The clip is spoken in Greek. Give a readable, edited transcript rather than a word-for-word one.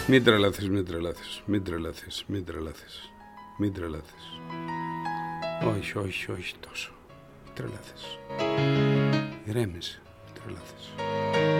Μην τρελαθείς, μην τρελαθείς, μην τρελαθείς, μην τρελαθείς, μην τρελαθείς. Όχι, όχι, όχι τόσο. Τρελαθείς. Ηρέμησε, τρελαθείς.